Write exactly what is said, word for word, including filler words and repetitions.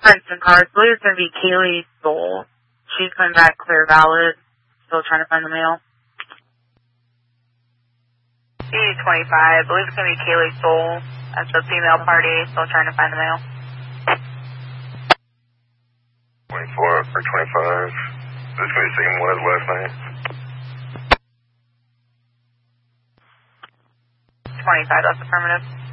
Princeton cars. I believe it's going to be Kaylee Soul. She's coming back clear valid. Still trying to find the mail. E twenty-five. I believe it's going to be Kaylee Soul at the female party. Still trying to find the mail. twenty-four or twenty-five. Is this going to be the same one as last night? twenty-five, that's affirmative.